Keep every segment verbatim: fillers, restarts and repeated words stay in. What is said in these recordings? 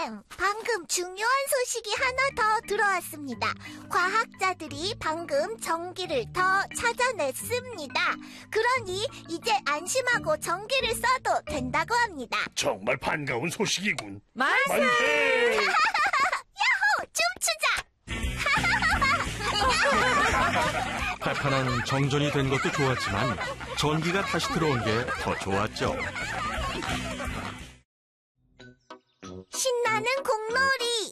쌤, 방금 중요한 소식이 하나 더 들어왔습니다. 과학자들이 방금 전기를 더 찾아냈습니다. 그러니 이제 안심하고 전기를 써도 된다고 합니다. 정말 반가운 소식이군. 만세! 만세! 야호! 춤추자! 팔팔은 정전이 된 것도 좋았지만 전기가 다시 들어온 게 더 좋았죠. 신나는 공놀이!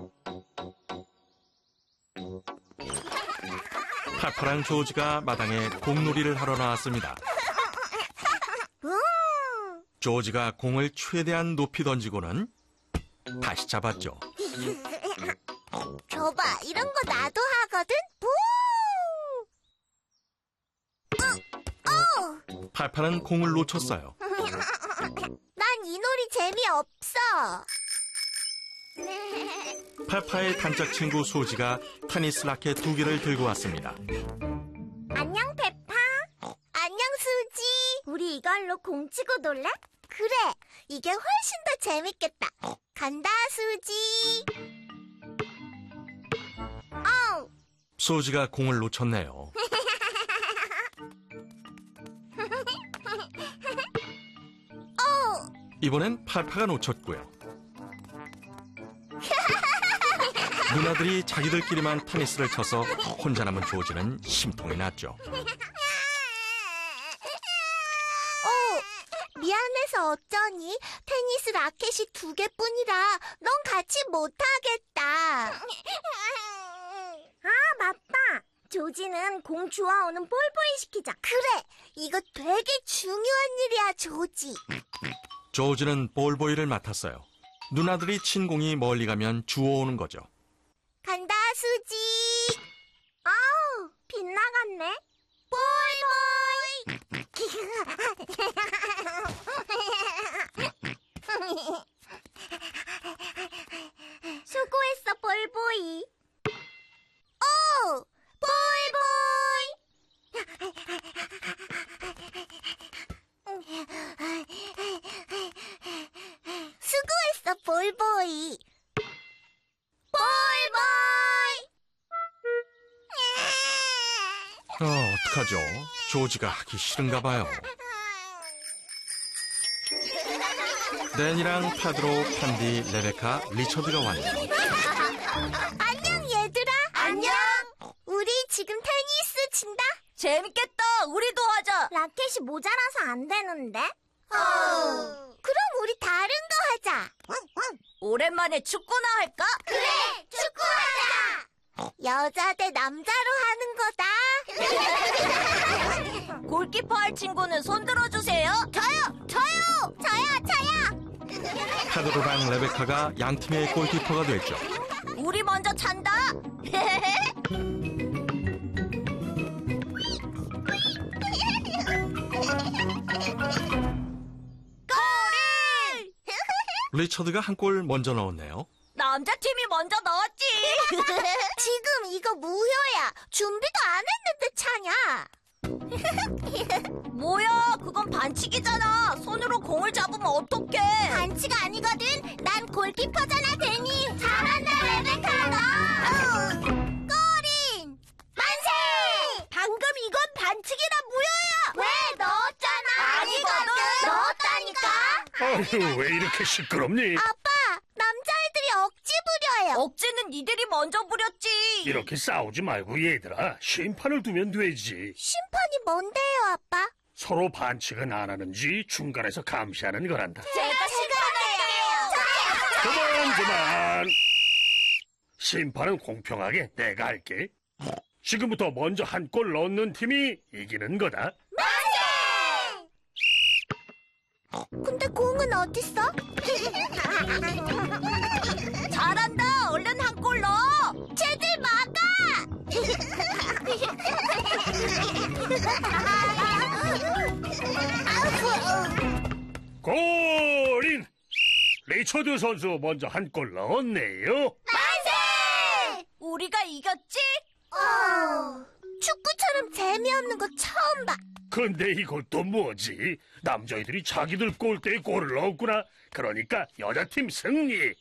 팔팔랑 조지가 마당에 공놀이를 하러 나왔습니다. 음, 조지가 공을 최대한 높이 던지고는 다시 잡았죠. 줘봐, 이런 거 나도 하거든? 뿡! 어, 어! 팔팔은 공을 놓쳤어요. 난 이 놀이 재미없어. 팔팔의 단짝 친구 소지가 테니스 라켓 두 개를 들고 왔습니다. 안녕, 페파. 안녕, 수지. 우리 이걸로 공 치고 놀래? 그래, 이게 훨씬 더 재밌겠다. 간다, 수지. 어우, 소지가 공을 놓쳤네요. 어우. 이번엔 팔팔가 놓쳤고요. 누나들이 자기들끼리만 테니스를 쳐서 혼자 남은 조지는 심통이 났죠. 어, 미안해서 어쩌니? 테니스 라켓이 두 개뿐이라 넌 같이 못하겠다. 아, 맞다. 조지는 공 주워오는 볼보이 시키자. 그래, 이거 되게 중요한 일이야, 조지. 조지는 볼보이를 맡았어요. 누나들이 친 공이 멀리 가면 주워오는 거죠. 간다, 수지. 아우, 빗나갔네. 볼보이. 수고했어, 볼보이. 오, 볼보이. 수고했어, 볼보이. 볼보이! 어, 어떡하죠? 조지가 하기 싫은가 봐요. 댄이랑 파드로, 판디, 레베카, 리처드가 왔네요. 안녕, 얘들아. 안녕. 우리 지금 테니스 친다. 재밌겠다. 우리도 하자. 라켓이 모자라서 안 되는데. 어. 그럼 우리 다른 거 하자. 오랜만에 축구나 할까? 그래, 축구하자. 여자 대 남자로 하는 거다. 골키퍼 할 친구는 손 들어주세요. 저요, 저요, 저요, 저요. 파드로랑 레베카가 양팀의 골키퍼가 됐죠. 우리 먼저 찬다. 골! 리처드가 한 골 먼저 넣었네요. 남자팀이 먼저 넣었지. 지금 이거 무효야. 준비도 안 했는데 차냐? 뭐야, 그건 반칙이잖아. 손으로 공을 잡으면 어떡해. 반칙 아니거든. 난 골키퍼잖아, 데니. 잘한다, 레베카 너. 골인. 만세. 방금 이건 반칙이라 무효야. 왜? 넣었잖아. 아니거든. 넣었다니까. 아유, 왜 이렇게 시끄럽니? 아빠, 남자애들이 억지 부려요. 억지는 니들이 먼저 부렸지. 이렇게 싸우지 말고 얘들아, 심판을 두면 되지. 심판이 뭔데요, 아빠? 서로 반칙은 안 하는지 중간에서 감시하는 거란다. 제가 심판할게요. 그만 그만. 심판은 공평하게 내가 할게. 지금부터 먼저 한 골 넣는 팀이 이기는 거다. 근데 공은 어딨어? 잘한다. 얼른 한 골 넣어. 쟤들 막아! 골인! 리처드 선수 먼저 한 골 넣었네요. 만세! 우리가 이겼지? 어... 축구처럼 재미없는 거 처음 봐. 근데 이것도 뭐지? 남자애들이 자기들 골대에 골을 넣었구나. 그러니까 여자팀 승리.